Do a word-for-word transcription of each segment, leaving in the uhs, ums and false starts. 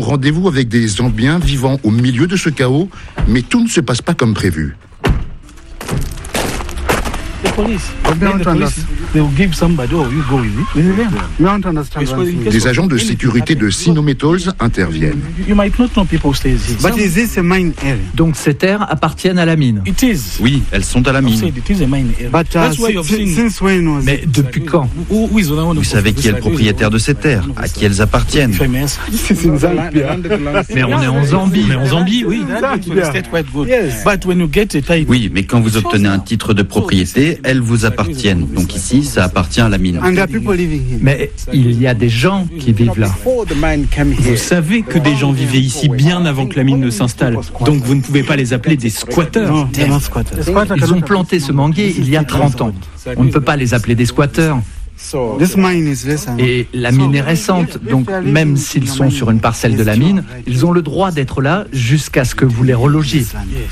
rendez-vous avec des Zambiens vivant au milieu de ce chaos, mais tout ne se passe pas comme prévu. Des agents de sécurité de Sino Metals interviennent. Donc ces terres appartiennent à la mine. Oui, elles sont à la mine. Mais depuis quand? Vous savez qui est le propriétaire de ces terres, à qui elles appartiennent. Mais on est en Zambie. On est en Zambie, oui. Oui, mais quand vous obtenez un titre de propriété, elles vous appartiennent. Donc ici, ça appartient à la mine. Mais il y a des gens qui vivent là. Vous savez que des gens vivaient ici bien avant que la mine ne s'installe. Donc vous ne pouvez pas les appeler des squatteurs. Ils ont planté ce manguier il y a trente ans. On ne peut pas les appeler des squatteurs. Et la mine est récente, donc même s'ils sont sur une parcelle de la mine, ils ont le droit d'être là jusqu'à ce que vous les relogiez.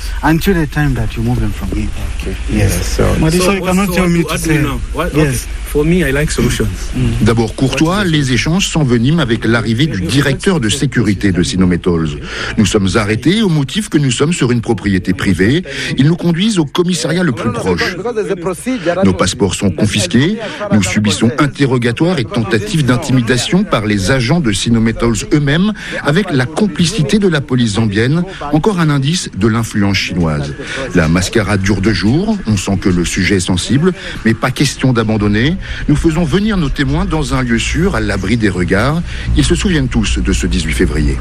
D'abord courtois, les échanges s'enveniment avec l'arrivée du directeur de sécurité de Sino Metals. Nous sommes arrêtés au motif que nous sommes sur une propriété privée. Ils nous conduisent au commissariat le plus proche. Nos passeports sont confisqués. Nous subissons interrogatoires et tentatives d'intimidation par les agents de Sino Metals eux-mêmes, avec la complicité de la police zambienne, encore un indice de l'influence chinoise. La mascarade dure deux jours. On sent que le sujet est sensible, mais pas question d'abandonner. Nous faisons venir nos témoins dans un lieu sûr, à l'abri des regards. Ils se souviennent tous de ce dix-huit février.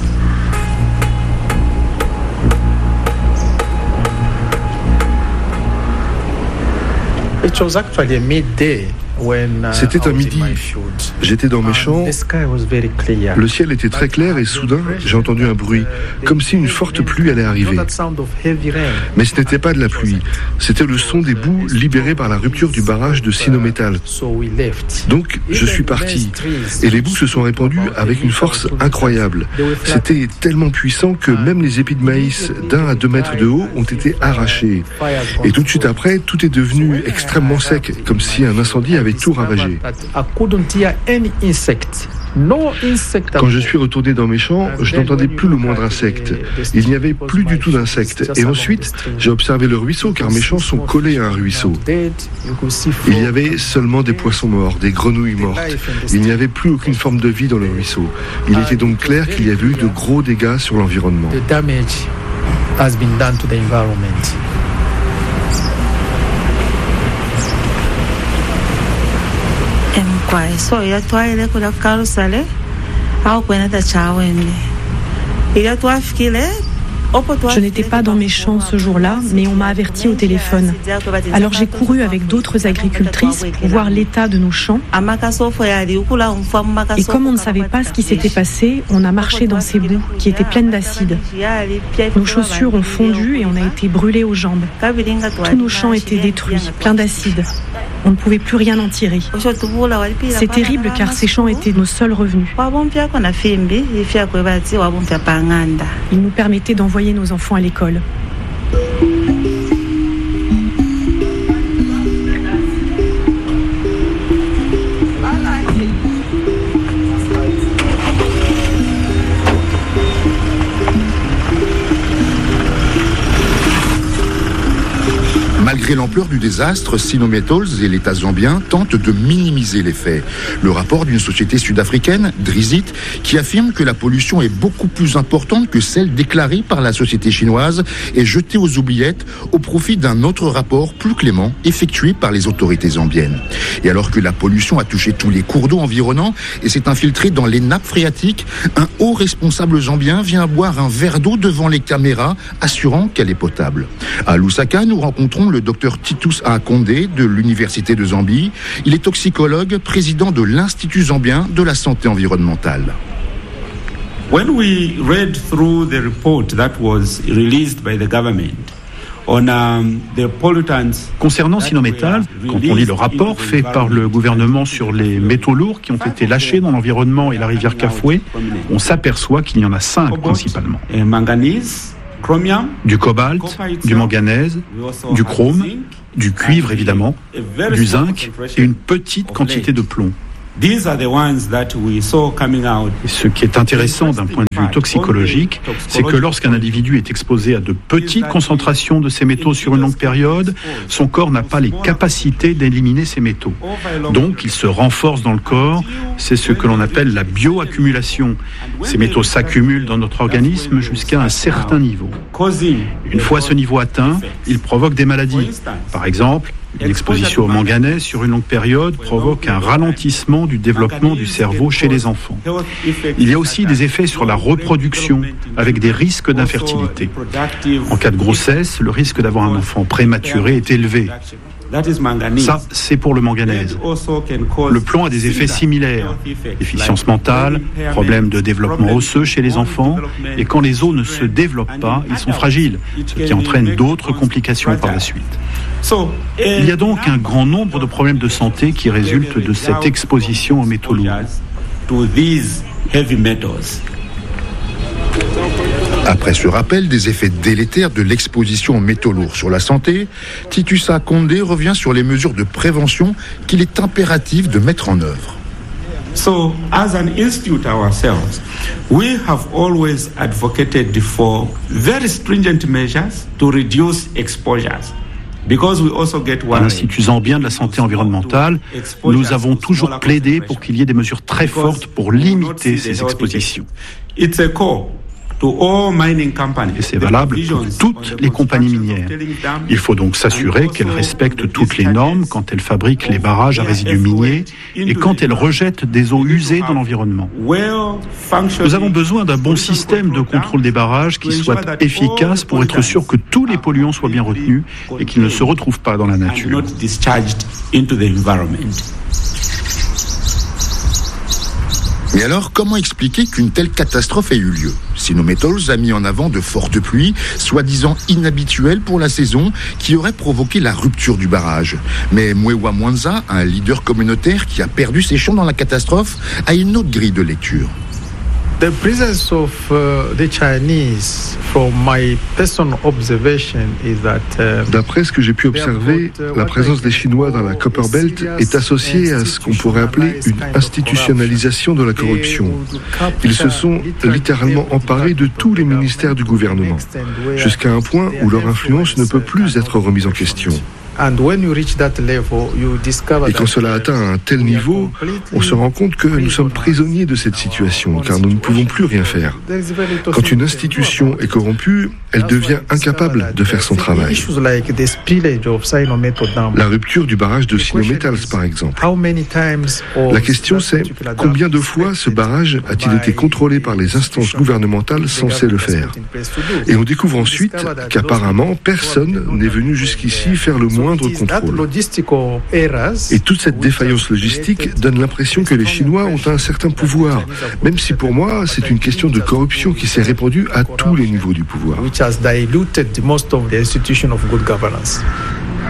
C'était à midi. J'étais dans mes champs. Le ciel était très clair et soudain, j'ai entendu un bruit, comme si une forte pluie allait arriver. Mais ce n'était pas de la pluie, c'était le son des boues libérées par la rupture du barrage de Sino Metals. Donc, je suis parti. Et les boues se sont répandues avec une force incroyable. C'était tellement puissant que même les épis de maïs d'un à deux mètres de haut ont été arrachés. Et tout de suite après, tout est devenu extrêmement sec, comme si un incendie avait tout ravagé. Quand je suis retourné dans mes champs, je n'entendais plus le moindre insecte. Il n'y avait plus du tout d'insectes. Et ensuite, j'ai observé le ruisseau, car mes champs sont collés à un ruisseau. Il y avait seulement des poissons morts, des grenouilles mortes. Il n'y avait plus aucune forme de vie dans le ruisseau. Il était donc clair qu'il y avait eu de gros dégâts sur l'environnement. Je n'étais pas dans mes champs ce jour-là, mais on m'a averti au téléphone. Alors j'ai couru avec d'autres agricultrices pour voir l'état de nos champs. Et comme on ne savait pas ce qui s'était passé, on a marché dans ces boues qui étaient pleines d'acide. Nos chaussures ont fondu et on a été brûlés aux jambes. Tous nos champs étaient détruits, pleins d'acide. On ne pouvait plus rien en tirer. C'est terrible car ces champs étaient nos seuls revenus. Ils nous permettaient d'envoyer nos enfants à l'école. Malgré l'ampleur du désastre, Sino Metals et l'État zambien tentent de minimiser les faits. Le rapport d'une société sud-africaine, Drizit, qui affirme que la pollution est beaucoup plus importante que celle déclarée par la société chinoise, est jeté aux oubliettes au profit d'un autre rapport plus clément effectué par les autorités zambiennes. Et alors que la pollution a touché tous les cours d'eau environnants et s'est infiltrée dans les nappes phréatiques, un haut responsable zambien vient boire un verre d'eau devant les caméras, assurant qu'elle est potable. À Lusaka, nous rencontrons le docteur Titus Akonde de l'Université de Zambie. Il est toxicologue, président de l'Institut zambien de la santé environnementale. When we read through the report that was released by the government, concernant Sino Metals, quand on lit le rapport fait par le gouvernement sur les métaux lourds qui ont été lâchés dans l'environnement et la rivière Kafue, on s'aperçoit qu'il y en a cinq principalement. Du cobalt, du manganèse, du chrome, du cuivre évidemment, du zinc et une petite quantité de plomb. Et ce qui est intéressant d'un point de vue vue toxicologique, c'est que lorsqu'un individu est exposé à de petites concentrations de ces métaux sur une longue période, son corps n'a pas les capacités d'éliminer ces métaux. Donc, ils se renforcent dans le corps. C'est ce que l'on appelle la bioaccumulation. Ces métaux s'accumulent dans notre organisme jusqu'à un certain niveau. Une fois ce niveau atteint, ils provoquent des maladies. Par exemple, une exposition au manganèse sur une longue période provoque un ralentissement du développement du cerveau chez les enfants. Il y a aussi des effets sur la reproduction, avec des risques d'infertilité. En cas de grossesse, le risque d'avoir un enfant prématuré est élevé. Ça, c'est pour le manganèse. Le plomb a des effets similaires. Déficience mentale, problème de développement osseux chez les enfants, et quand les os ne se développent pas, ils sont fragiles, ce qui entraîne d'autres complications par la suite. Il y a donc un grand nombre de problèmes de santé qui résultent de cette exposition aux métaux lourds. Après ce rappel des effets délétères de l'exposition aux métaux lourds sur la santé, Titusa Condé revient sur les mesures de prévention qu'il est impératif de mettre en œuvre. So, as an institute ourselves, we have always advocated for very stringent measures to reduce exposures. À l'Institut zambien de la santé environnementale, nous avons toujours plaidé pour qu'il y ait des mesures très fortes pour limiter ces expositions. Et c'est valable pour toutes les compagnies minières. Il faut donc s'assurer qu'elles respectent toutes les normes quand elles fabriquent les barrages à résidus miniers et quand elles rejettent des eaux usées dans l'environnement. Nous avons besoin d'un bon système de contrôle des barrages qui soit efficace pour être sûr que tous les polluants soient bien retenus et qu'ils ne se retrouvent pas dans la nature. Mais alors, comment expliquer qu'une telle catastrophe ait eu lieu ? Sinometals a mis en avant de fortes pluies, soi-disant inhabituelles pour la saison, qui auraient provoqué la rupture du barrage. Mais Mwewa Mwanza, un leader communautaire qui a perdu ses champs dans la catastrophe, a une autre grille de lecture. The presence of uh, the Chinese, from my personal observation, is that. Uh, D'après ce que j'ai pu observer, la présence des Chinois dans la Copper Belt est associée à ce qu'on pourrait appeler une institutionnalisation de la corruption. Ils se sont littéralement emparés de tous les ministères du gouvernement, jusqu'à un point où leur influence ne peut plus être remise en question. Et quand cela atteint un tel niveau, on se rend compte que nous sommes prisonniers de cette situation, car nous ne pouvons plus rien faire. Quand une institution est corrompue, elle devient incapable de faire son travail. La rupture du barrage de Sinometals, par exemple. La question c'est, combien de fois ce barrage a-t-il été contrôlé par les instances gouvernementales censées le faire ? Et on découvre ensuite qu'apparemment, personne n'est venu jusqu'ici faire le moindre contrôle. Et toute cette défaillance logistique donne l'impression que les Chinois ont un certain pouvoir, même si pour moi, c'est une question de corruption qui s'est répandue à tous les niveaux du pouvoir.